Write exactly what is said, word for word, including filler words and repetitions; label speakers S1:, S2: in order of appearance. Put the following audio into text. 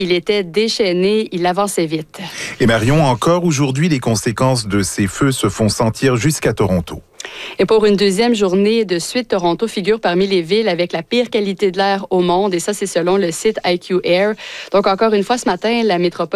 S1: Il était déchaîné, il avançait vite.
S2: Et Marion, encore aujourd'hui, les conséquences de ces feux se font sentir jusqu'à Toronto.
S1: Et pour une deuxième journée de suite, Toronto figure parmi les villes avec la pire qualité de l'air au monde. Et ça, c'est selon le site I Q Air. Donc, encore une fois, ce matin, la métropole